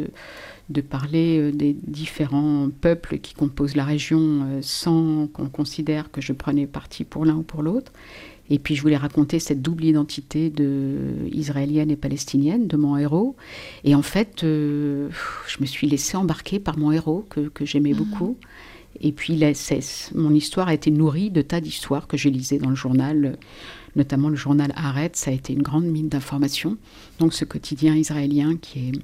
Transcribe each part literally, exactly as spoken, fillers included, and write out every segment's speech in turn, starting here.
de, de parler des différents peuples qui composent la région sans qu'on considère que je prenais parti pour l'un ou pour l'autre. Et puis je voulais raconter cette double identité de israélienne et palestinienne de mon héros. Et en fait, euh, je me suis laissée embarquer par mon héros que, que j'aimais mmh. beaucoup. Et puis là, mon histoire a été nourrie de tas d'histoires que je lisais dans le journal, notamment le journal Haaretz. Ça a été une grande mine d'informations. Donc ce quotidien israélien qui est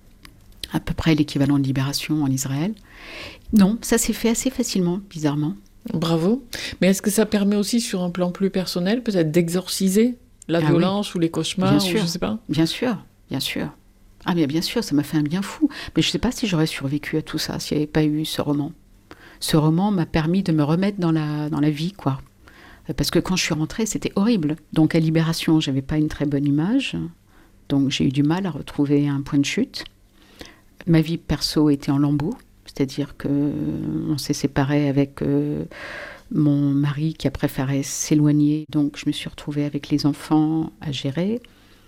à peu près l'équivalent de Libération en Israël. Non, ça s'est fait assez facilement, bizarrement. Bravo. Mais est-ce que ça permet aussi, sur un plan plus personnel, peut-être d'exorciser la ah violence oui. ou les cauchemars bien sûr, ou je sais pas. Bien sûr, bien sûr. Ah mais bien sûr, ça m'a fait un bien fou. Mais je ne sais pas si j'aurais survécu à tout ça s'il n'y avait pas eu ce roman. Ce roman m'a permis de me remettre dans la, dans la vie, quoi. Parce que quand je suis rentrée, c'était horrible. Donc à Libération, je n'avais pas une très bonne image. Donc j'ai eu du mal à retrouver un point de chute. Ma vie perso était en lambeaux. C'est-à-dire qu'on s'est séparés avec euh, mon mari qui a préféré s'éloigner. Donc je me suis retrouvée avec les enfants à gérer.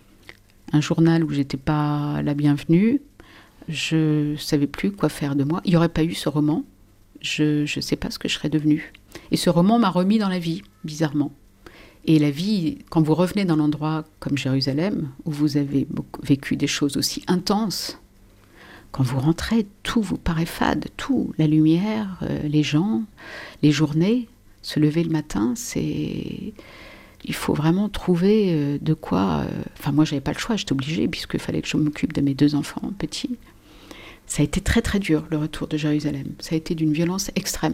Un journal où je n'étais pas la bienvenue. Je ne savais plus quoi faire de moi. Il n'y aurait pas eu ce roman. Je ne sais pas ce que je serais devenue. Et ce roman m'a remis dans la vie, bizarrement. Et la vie, quand vous revenez dans un endroit comme Jérusalem, où vous avez beaucoup, vécu des choses aussi intenses, quand vous rentrez, tout vous paraît fade, tout, la lumière, euh, les gens, les journées, se lever le matin, c'est... Il faut vraiment trouver euh, de quoi... Euh... Enfin, moi, je n'avais pas le choix, j'étais obligée, puisqu'il fallait que je m'occupe de mes deux enfants petits. Ça a été très, très dur, le retour de Jérusalem. Ça a été d'une violence extrême.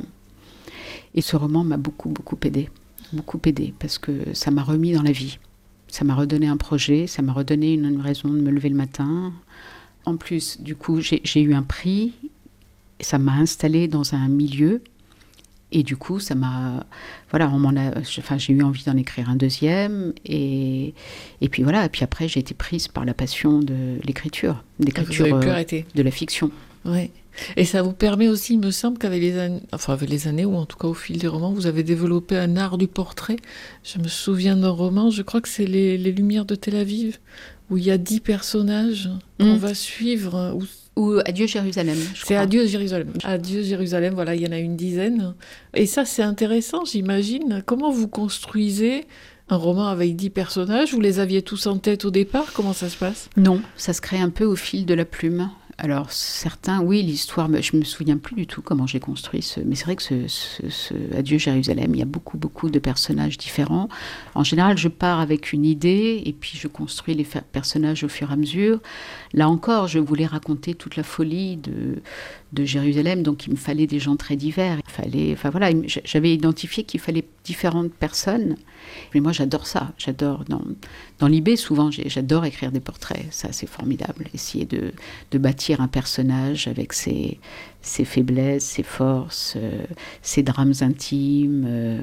Et ce roman m'a beaucoup, beaucoup aidée. Beaucoup aidée, parce que ça m'a remis dans la vie. Ça m'a redonné un projet, ça m'a redonné une, une raison de me lever le matin... En plus, du coup, j'ai, j'ai eu un prix, ça m'a installée dans un milieu, et du coup, ça m'a... Voilà, on m'en a, enfin, j'ai eu envie d'en écrire un deuxième, et, et puis voilà, et puis après, j'ai été prise par la passion de l'écriture, l'écriture Vous avez pu euh, arrêter. De la fiction. Oui. Et ça vous permet aussi, il me semble, qu'avec les années, enfin avec les années, ou en tout cas au fil des romans, vous avez développé un art du portrait. Je me souviens d'un roman, je crois que c'est les, les Lumières de Tel Aviv, où il y a dix personnages qu'on mmh. va suivre. Où... Ou Adieu Jérusalem, je C'est crois. Adieu Jérusalem. Adieu Jérusalem, voilà, il y en a une dizaine. Et ça, c'est intéressant, j'imagine. Comment vous construisez un roman avec dix personnages? Vous les aviez tous en tête au départ? Comment ça se passe? Non, ça se crée un peu au fil de la plume. Alors, certains, oui, l'histoire, je ne me souviens plus du tout comment j'ai construit ce... Mais c'est vrai que ce, ce, ce Adieu Jérusalem, il y a beaucoup, beaucoup de personnages différents. En général, je pars avec une idée et puis je construis les personnages au fur et à mesure. Là encore, je voulais raconter toute la folie de, de Jérusalem, donc il me fallait des gens très divers. Il fallait, enfin voilà, j'avais identifié qu'il fallait différentes personnes. Mais moi, j'adore ça. J'adore, dans, dans l'I B, souvent, j'adore écrire des portraits. Ça, c'est formidable. Essayer de, de bâtir un personnage avec ses, ses faiblesses, ses forces, euh, ses drames intimes. Euh,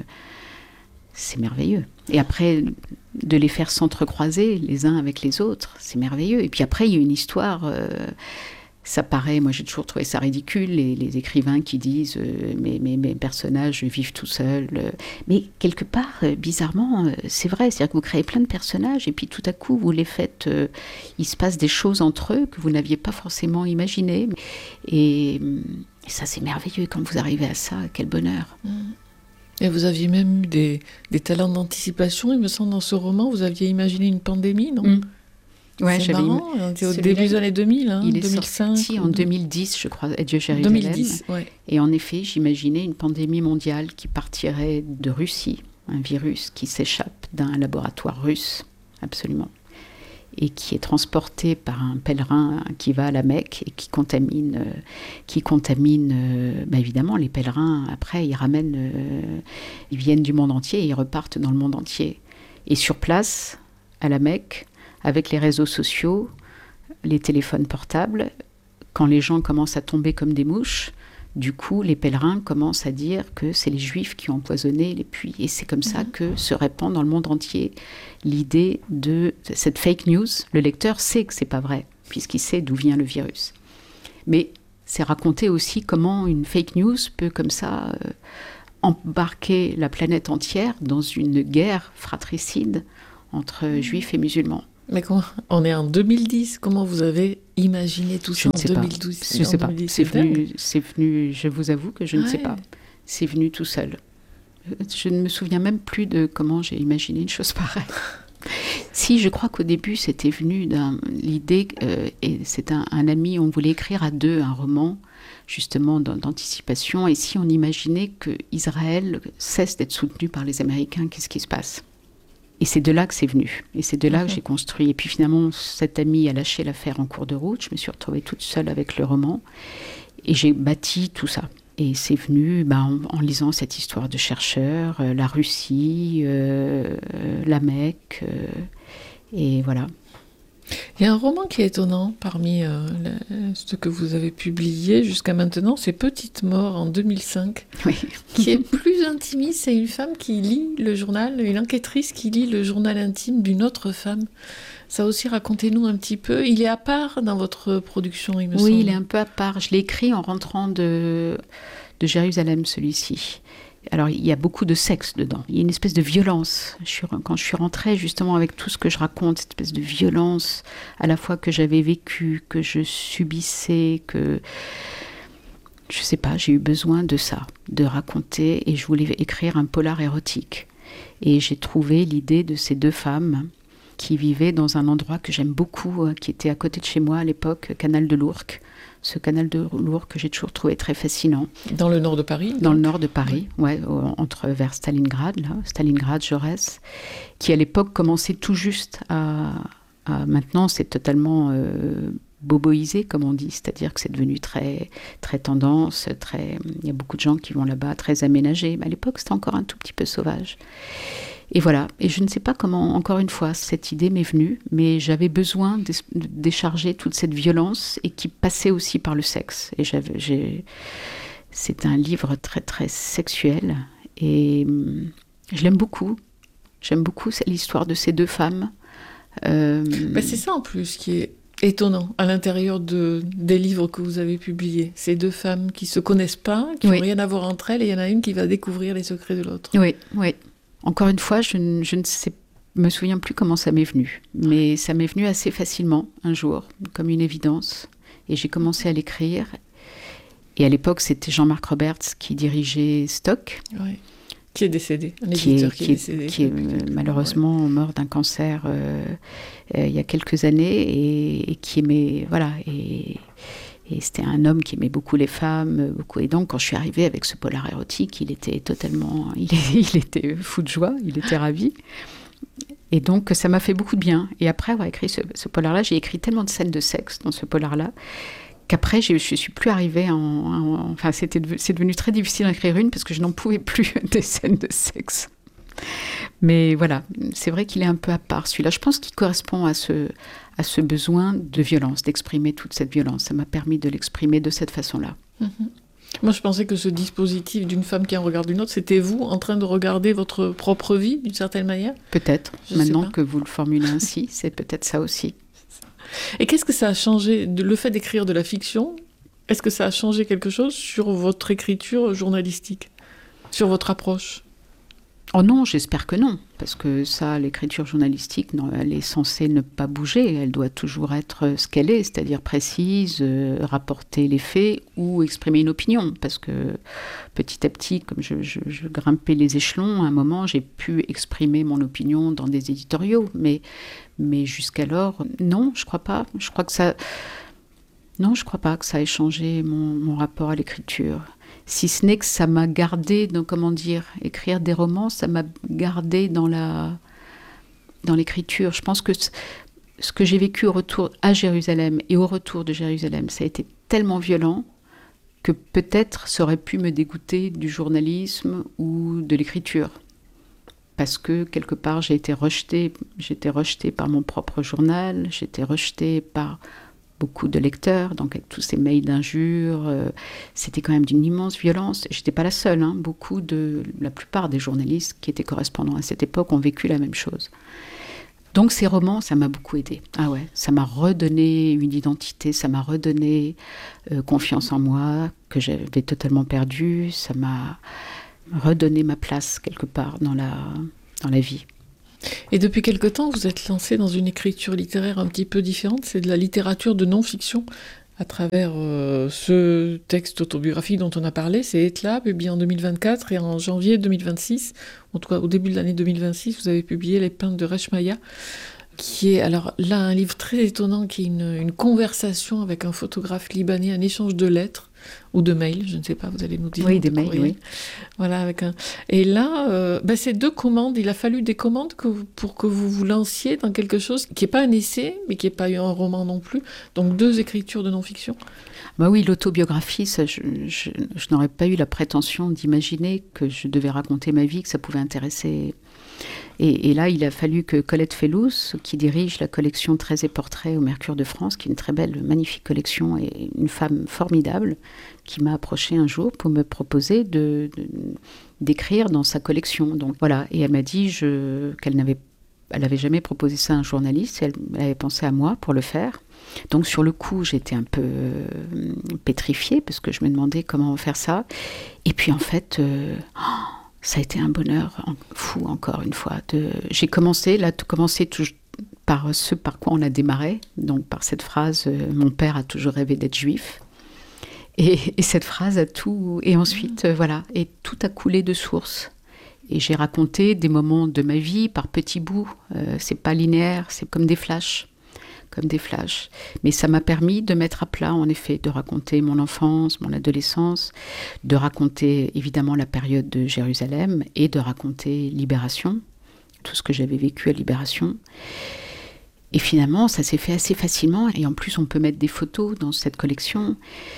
c'est merveilleux. Et après, de les faire s'entrecroiser les uns avec les autres, c'est merveilleux. Et puis après, il y a une histoire... Euh, ça paraît, moi j'ai toujours trouvé ça ridicule, les, les écrivains qui disent euh, mes, mes, mes personnages vivent tout seuls. Euh, mais quelque part, euh, bizarrement, euh, c'est vrai, c'est-à-dire que vous créez plein de personnages et puis tout à coup vous les faites, euh, il se passe des choses entre eux que vous n'aviez pas forcément imaginées. Et, et ça c'est merveilleux quand vous arrivez à ça, quel bonheur. Et vous aviez même eu des, des talents d'anticipation, il me semble, dans ce roman, vous aviez imaginé une pandémie, non ? mmh. Ouais, c'est marrant, c'est au début des années deux mille, hein, il est deux mille cinq, sorti en deux mille dix, je crois, Adieu Jérusalem. deux mille dix, ouais. Et en effet, j'imaginais une pandémie mondiale qui partirait de Russie, un virus qui s'échappe d'un laboratoire russe, absolument, et qui est transporté par un pèlerin qui va à la Mecque et qui contamine, euh, qui contamine euh, bah évidemment, les pèlerins, après, ils ramènent, euh, ils viennent du monde entier et ils repartent dans le monde entier. Et sur place, à la Mecque, avec les réseaux sociaux, les téléphones portables, quand les gens commencent à tomber comme des mouches, du coup, les pèlerins commencent à dire que c'est les Juifs qui ont empoisonné les puits. Et c'est comme mmh. ça que se répand dans le monde entier l'idée de cette fake news. Le lecteur sait que c'est pas vrai, puisqu'il sait d'où vient le virus. Mais c'est raconter aussi comment une fake news peut comme ça euh, embarquer la planète entière dans une guerre fratricide entre mmh. Juifs et musulmans. Mais comment... On est en deux mille dix, comment vous avez imaginé tout Je ça ne sais en pas. deux mille douze Je ne sais pas. deux mille dix, C'est c'est dingue. venu, c'est venu, je vous avoue que je ne sais Ouais. pas. C'est venu tout seul. Je ne me souviens même plus de comment j'ai imaginé une chose pareille. Si, je crois qu'au début, c'était venu d'un l'idée, euh, et c'est un, un ami, on voulait écrire à deux un roman, justement, d'an- d'anticipation, et si on imaginait que Israël cesse d'être soutenu par les Américains, qu'est-ce qui se passe? Et c'est de là que c'est venu, et c'est de là Mhm. que j'ai construit. Et puis finalement, cet ami a lâché l'affaire en cours de route, je me suis retrouvée toute seule avec le roman, et j'ai bâti tout ça. Et c'est venu bah, en, en lisant cette histoire de chercheurs, euh, la Russie, euh, euh, la Mecque, euh, et voilà. Il y a un roman qui est étonnant parmi euh, la- ce que vous avez publié jusqu'à maintenant, c'est Petite Mort en deux mille cinq, Oui. qui est plus intimiste. C'est une femme qui lit le journal, une enquêtrice qui lit le journal intime d'une autre femme. Ça aussi, racontez-nous un petit peu. Il est à part dans votre production, il me semble. Oui, il est un peu à part. Je l'ai écrit en rentrant de, de Jérusalem, celui-ci. Alors, il y a beaucoup de sexe dedans. Il y a une espèce de violence. Je suis, quand je suis rentrée, justement, avec tout ce que je raconte, cette espèce de violence, à la fois que j'avais vécue, que je subissais, que... Je sais pas, j'ai eu besoin de ça, de raconter, et je voulais écrire un polar érotique. Et j'ai trouvé l'idée de ces deux femmes qui vivaient dans un endroit que j'aime beaucoup, euh, qui était à côté de chez moi à l'époque, Canal de l'Ourcq. Ce canal de l'Ourcq que j'ai toujours trouvé très fascinant. Dans le nord de Paris. Dans donc. le nord de Paris, ouais, au- entre vers Stalingrad, là, Stalingrad, Jaurès, qui à l'époque commençait tout juste à... à- maintenant, c'est totalement euh, boboisé, comme on dit, c'est-à-dire que c'est devenu très, très tendance, très... il y a beaucoup de gens qui vont là-bas, très aménagé. Mais à l'époque, c'était encore un tout petit peu sauvage. Et voilà, et je ne sais pas comment, encore une fois, cette idée m'est venue, mais j'avais besoin de de décharger toute cette violence et qui passait aussi par le sexe. Et j'avais, j'ai... c'est un livre très très sexuel et hum, je l'aime beaucoup. J'aime beaucoup c'est l'histoire de ces deux femmes. Euh, Mais c'est ça en plus qui est étonnant à l'intérieur de, des livres que vous avez publiés. Ces deux femmes qui se connaissent pas, qui n'ont Oui. rien à voir entre elles, et il y en a une qui va découvrir les secrets de l'autre. Oui, oui. Encore une fois, je, ne- je ne sais, me souviens plus comment ça m'est venu, mais ça m'est venu assez facilement un jour, comme une évidence. Et j'ai commencé à l'écrire. Et à l'époque, c'était Jean-Marc Roberts qui dirigeait Stock, Ouais. Qui est décédé, un qui éditeur est, qui est, qui est- décédé. qui est, depuis euh, quelques mois, malheureusement mort d'un cancer euh, euh, il y a quelques années et, et qui aimait, voilà, et, et c'était un homme qui aimait beaucoup les femmes, beaucoup. Et donc, quand je suis arrivée avec ce polar érotique, il était totalement, il, il était fou de joie, il était ravi. Et donc, ça m'a fait beaucoup de bien. Et après avoir écrit ce, ce polar-là, j'ai écrit tellement de scènes de sexe dans ce polar-là qu'après, je ne suis plus arrivée en... en- enfin, c'était, dev- c'est devenu très difficile d'écrire une parce que je n'en pouvais plus des scènes de sexe. Mais voilà, c'est vrai qu'il est un peu à part celui-là. Je pense qu'il correspond à ce, à ce besoin de violence, d'exprimer toute cette violence. Ça m'a permis de l'exprimer de cette façon-là. ouais. Mhm. Moi, je pensais que ce dispositif d'une femme qui en regarde une autre, c'était vous en train de regarder votre propre vie, d'une certaine manière. Peut-être, Je sais maintenant pas. que vous le formulez ainsi, c'est peut-être ça aussi. Et qu'est-ce que ça a changé, de- le fait d'écrire de la fiction, est-ce que ça a changé quelque chose sur votre écriture journalistique, sur votre approche? Oh non, j'espère que non, parce que ça, l'écriture journalistique, non, elle est censée ne pas bouger, elle doit toujours être ce qu'elle est, c'est-à-dire précise, euh, rapporter les faits ou exprimer une opinion, parce que petit à petit, comme je, je- je grimpais les échelons, à un moment, j'ai pu exprimer mon opinion dans des éditoriaux, mais, mais jusqu'alors, non, je crois pas. Je crois que ça... Non, je crois pas que ça ait changé mon, mon rapport à l'écriture. Si ce n'est que ça m'a gardé, dans, comment dire, écrire des romans, ça m'a gardé dans la, dans l'écriture. Je pense que ce, ce que j'ai vécu au retour à Jérusalem et au retour de Jérusalem, ça a été tellement violent que peut-être ça aurait pu me dégoûter du journalisme ou de l'écriture. Parce que quelque part, j'ai été rejetée, j'étais rejetée par mon propre journal, j'étais rejetée par beaucoup de lecteurs, donc avec tous ces mails d'injures, euh, c'était quand même d'une immense violence. Je n'étais pas la seule, hein. Beaucoup de, la plupart des journalistes qui étaient correspondants à cette époque ont vécu la même chose. Donc ces romans, ça m'a beaucoup aidée. Ah ouais, ça m'a redonné une identité, ça m'a redonné euh, confiance en moi, que j'avais totalement perdue, ça m'a redonné ma place quelque part dans la, dans la vie. Et depuis quelque temps, vous êtes lancé dans une écriture littéraire un petit peu différente, c'est de la littérature de non-fiction, à travers euh, ce texte autobiographique dont on a parlé, c'est Etla, publié en deux mille vingt-quatre, et en janvier deux mille vingt-six, en tout cas au début de l'année deux mille vingt-six, vous avez publié Les Peintres de Reshmaïa, qui est alors là un livre très étonnant, qui est une, une conversation avec un photographe libanais, un échange de lettres, ou de mails, je ne sais pas, vous allez nous dire. Oui, des mails, oui. Voilà, avec un... Et là, euh, bah, c'est deux commandes. Il a fallu des commandes que vous, pour que vous vous lanciez dans quelque chose qui n'est pas un essai, mais qui n'est pas un roman non plus. Donc deux écritures de non-fiction. Bah oui, l'autobiographie, ça, je, je, je n'aurais pas eu la prétention d'imaginer que je devais raconter ma vie, que ça pouvait intéresser. Et, et là, il a fallu que Colette Fellous, qui dirige la collection Traits et Portraits au Mercure de France, qui est une très belle, magnifique collection, et une femme formidable, qui m'a approchée un jour pour me proposer de, de, d'écrire dans sa collection. Donc voilà, et elle m'a dit je, qu'elle n'avait, elle n'avait jamais proposé ça à un journaliste, elle, elle avait pensé à moi pour le faire. Donc sur le coup, j'étais un peu euh, pétrifiée, parce que je me demandais comment faire ça. Et puis en fait... Euh, oh, ça a été un bonheur fou, encore une fois. De... J'ai commencé, là, commencé tout, par ce par quoi on a démarré, donc par cette phrase euh, « Mon père a toujours rêvé d'être juif ». Et, et cette phrase a tout... Et ensuite, euh, voilà, et tout a coulé de source. Et j'ai raconté des moments de ma vie par petits bouts. Euh, c'est pas linéaire, c'est comme des flashs. comme des flashs. Mais ça m'a permis de mettre à plat, en effet, de raconter mon enfance, mon adolescence, de raconter évidemment la période de Jérusalem et de raconter Libération, tout ce que j'avais vécu à Libération. Et finalement, ça s'est fait assez facilement. Et en plus, on peut mettre des photos dans cette collection.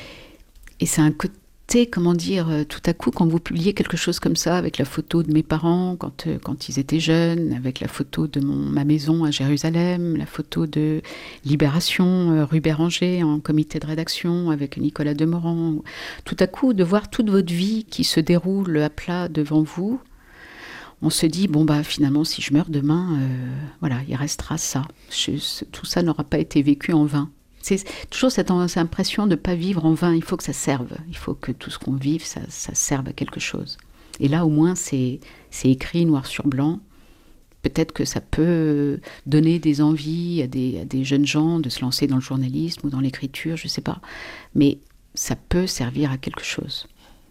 Et c'est un côté, comment dire, tout à coup, quand vous publiez quelque chose comme ça, avec la photo de mes parents quand, quand ils étaient jeunes, avec la photo de mon, ma maison à Jérusalem, la photo de Libération, rue Béranger, en comité de rédaction, avec Nicolas Demorand, tout à coup, de voir toute votre vie qui se déroule à plat devant vous, on se dit, bon, bah, finalement, si je meurs demain, euh, voilà, il restera ça. Je, tout ça n'aura pas été vécu en vain. C'est toujours cette impression de ne pas vivre en vain. Il faut que ça serve. Il faut que tout ce qu'on vive, ça, ça serve à quelque chose. Et là, au moins, c'est, c'est écrit noir sur blanc. Peut-être que ça peut donner des envies à des, à des jeunes gens de se lancer dans le journalisme ou dans l'écriture, je ne sais pas. Mais ça peut servir à quelque chose.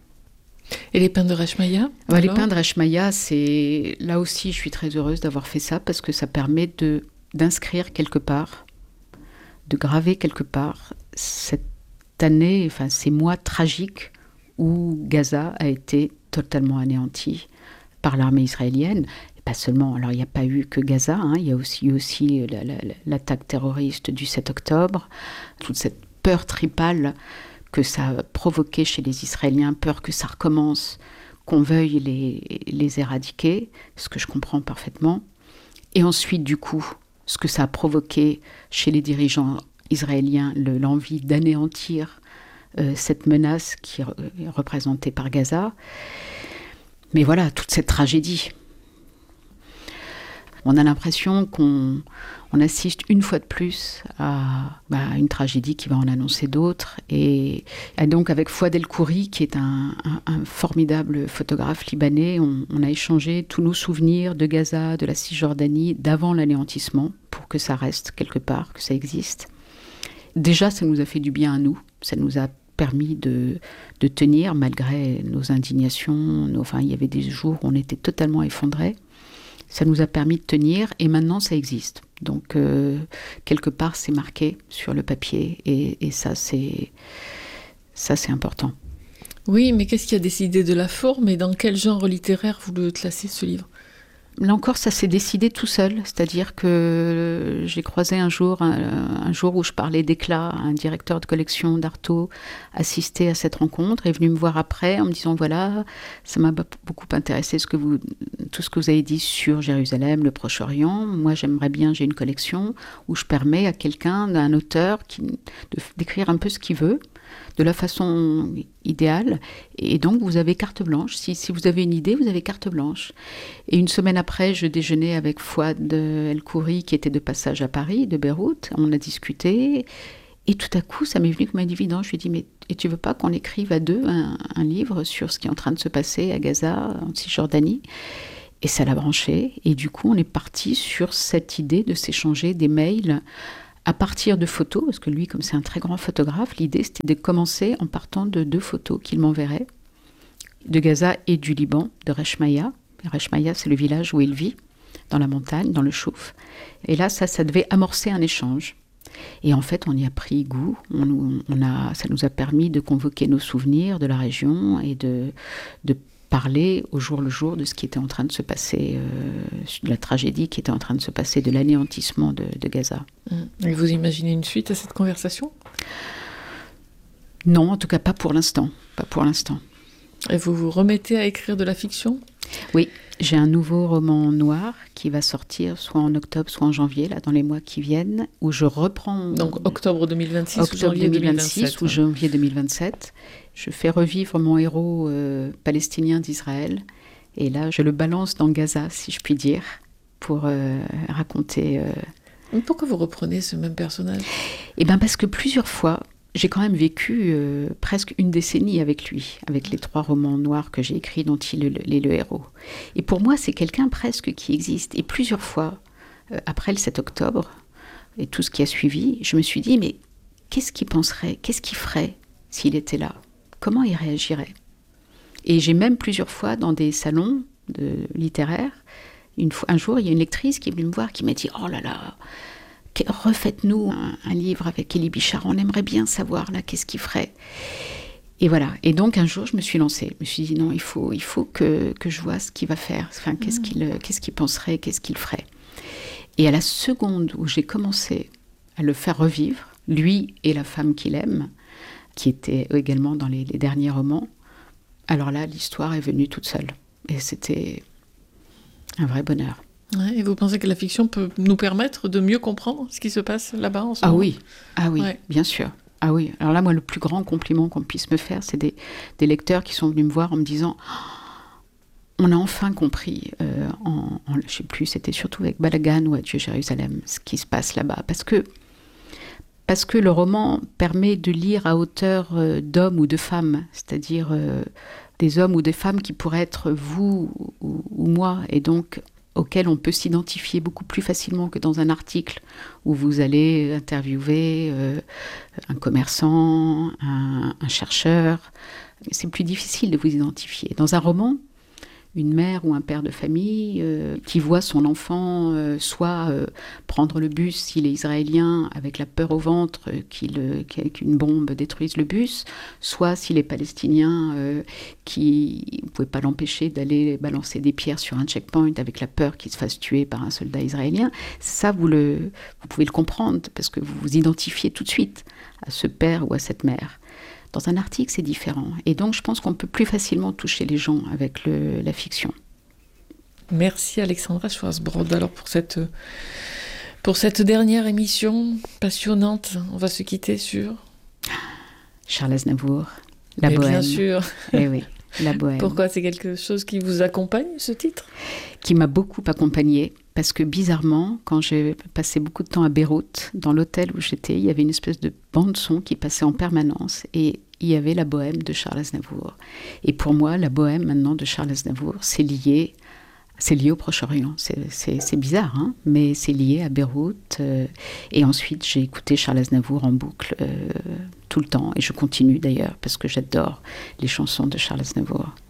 Et les Peintres de Reshmaïa ouais, Les Peintres de Reshmaïa, c'est... Là aussi, je suis très heureuse d'avoir fait ça parce que ça permet de, d'inscrire quelque part, de graver quelque part cette année, enfin ces mois tragiques où Gaza a été totalement anéanti par l'armée israélienne. Et pas seulement, alors il n'y a pas eu que Gaza, hein, il y a aussi eu aussi la, la, l'attaque terroriste du sept octobre, toute cette peur tripale que ça a provoqué chez les Israéliens, peur que ça recommence, qu'on veuille les, les éradiquer, ce que je comprends parfaitement. Et ensuite, du coup, ce que ça a provoqué chez les dirigeants israéliens, le, l'envie d'anéantir euh, cette menace qui est représentée par Gaza. Mais voilà, toute cette tragédie. On a l'impression qu'on on assiste une fois de plus à bah, une tragédie qui va en annoncer d'autres. Et, et donc avec Fouad El-Khoury, qui est un, un, un formidable photographe libanais, on, on a échangé tous nos souvenirs de Gaza, de la Cisjordanie, d'avant l'anéantissement, pour que ça reste quelque part, que ça existe. Déjà, ça nous a fait du bien à nous, ça nous a permis de, de tenir malgré nos indignations. Nos, enfin, il y avait des jours où on était totalement effondrés. Ça nous a permis de tenir et maintenant ça existe. Donc euh, quelque part c'est marqué sur le papier et, et ça, c'est, ça c'est important. Oui, mais qu'est-ce qui a décidé de la forme et dans quel genre littéraire vous le classez ce livre ? Là encore, ça s'est décidé tout seul. C'est-à-dire que j'ai croisé un jour, un, un jour où je parlais d'éclat, un directeur de collection d'Artaud assisté à cette rencontre, est venu me voir après en me disant voilà, ça m'a beaucoup intéressé ce que vous, tout ce que vous avez dit sur Jérusalem, le Proche-Orient. Moi, j'aimerais bien, j'ai une collection où je permets à quelqu'un, d'un auteur, qui, de, d'écrire un peu ce qu'il veut, de la façon idéale, et donc vous avez carte blanche. Si, si vous avez une idée, vous avez carte blanche. Et une semaine après, je déjeunais avec Fouad El-Khoury, qui était de passage à Paris, de Beyrouth. On a discuté, et tout à coup, ça m'est venu comme un évident. Je lui ai dit, mais et tu veux pas qu'on écrive à deux un, un livre sur ce qui est en train de se passer à Gaza, en Cisjordanie ? Et ça l'a branché. Et du coup, on est parti sur cette idée de s'échanger des mails à partir de photos, parce que lui, comme c'est un très grand photographe, l'idée c'était de commencer en partant de deux photos qu'il m'enverrait, de Gaza et du Liban, de Reshmaïa. Reshmaïa, c'est le village où il vit, dans la montagne, dans le Chouf. Et là, ça, ça devait amorcer un échange. Et en fait, on y a pris goût. On, on a, ça nous a permis de convoquer nos souvenirs de la région et de, de parler au jour le jour de ce qui était en train de se passer, euh, de la tragédie qui était en train de se passer, de l'anéantissement de, de Gaza. Et vous imaginez une suite à cette conversation ? Non, en tout cas pas pour l'instant. Pas pour l'instant. Et vous vous remettez à écrire de la fiction ? Oui, j'ai un nouveau roman noir qui va sortir soit en octobre, soit en janvier, là, dans les mois qui viennent, où je reprends... Donc octobre deux mille vingt-six octobre ou janvier deux mille vingt-six deux mille vingt-sept, ou janvier deux mille vingt-sept. Je fais revivre mon héros euh, palestinien d'Israël. Et là, je le balance dans Gaza, si je puis dire, pour euh, raconter... Euh... Mais pourquoi vous reprenez ce même personnage ? Eh bien, parce que plusieurs fois... J'ai quand même vécu euh, presque une décennie avec lui, avec les trois romans noirs que j'ai écrits dont il est le, est le héros. Et pour moi, c'est quelqu'un presque qui existe. Et plusieurs fois, euh, après le sept octobre, et tout ce qui a suivi, je me suis dit, mais qu'est-ce qu'il penserait, qu'est-ce qu'il ferait s'il était là ? Comment il réagirait ? Et j'ai même plusieurs fois, dans des salons de, littéraires, une fois, un jour, il y a une lectrice qui est venue me voir, qui m'a dit « Oh là là !» refaites-nous un, un livre avec Élie Bichard, on aimerait bien savoir là qu'est-ce qu'il ferait. Et voilà. Et donc un jour je me suis lancée. Je me suis dit non, il faut, il faut que, que je vois ce qu'il va faire. Enfin, qu'est-ce qu'il, qu'est-ce qu'il penserait, qu'est-ce qu'il ferait. Et à la seconde où j'ai commencé à le faire revivre, lui et la femme qu'il aime, qui était également dans les, les derniers romans, alors là l'histoire est venue toute seule. Et c'était un vrai bonheur. Ouais, et vous pensez que la fiction peut nous permettre de mieux comprendre ce qui se passe là-bas en ce ah moment ? Oui, ah oui, ouais. Bien sûr. Ah oui, alors là, moi, le plus grand compliment qu'on puisse me faire, c'est des, des lecteurs qui sont venus me voir en me disant « On a enfin compris, euh, en, en, je ne sais plus, c'était surtout avec Balagan ou Adieu Jérusalem, ce qui se passe là-bas. » Parce que, parce que le roman permet de lire à hauteur euh, d'hommes ou de femmes, c'est-à-dire euh, des hommes ou des femmes qui pourraient être vous ou, ou moi, et donc... auquel on peut s'identifier beaucoup plus facilement que dans un article où vous allez interviewer euh, un commerçant, un, un chercheur. C'est plus difficile de vous identifier. Dans un roman, une mère ou un père de famille euh, qui voit son enfant euh, soit euh, prendre le bus s'il est israélien avec la peur au ventre euh, qu'il, euh, qu'une bombe détruise le bus, soit s'il est palestinien euh, qui ne pouvait pas l'empêcher d'aller balancer des pierres sur un checkpoint avec la peur qu'il se fasse tuer par un soldat israélien. Ça, vous, le, vous pouvez le comprendre parce que vous vous identifiez tout de suite à ce père ou à cette mère. Dans un article, c'est différent. Et donc, je pense qu'on peut plus facilement toucher les gens avec le, la fiction. Merci Alexandra Schwarzbrod alors pour cette, pour cette dernière émission passionnante. On va se quitter sur... Charles Aznavour, La Mais Bohème. Bien sûr. Eh oui, La Bohème. Pourquoi c'est quelque chose qui vous accompagne, ce titre ? Qui m'a beaucoup accompagnée. Parce que bizarrement, quand j'ai passé beaucoup de temps à Beyrouth, dans l'hôtel où j'étais, il y avait une espèce de bande-son qui passait en permanence et il y avait la Bohème de Charles Aznavour. Et pour moi, la Bohème maintenant de Charles Aznavour, c'est lié, c'est lié au Proche-Orient. C'est, c'est, c'est bizarre, hein, mais c'est lié à Beyrouth. Euh, et ensuite, j'ai écouté Charles Aznavour en boucle euh, tout le temps. Et je continue d'ailleurs, parce que j'adore les chansons de Charles Aznavour.